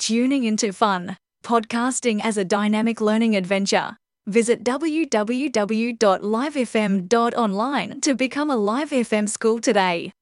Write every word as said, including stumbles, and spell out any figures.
tuning into fun, podcasting as a dynamic learning adventure. Visit w w w dot live f m dot online to become a Live F M school today.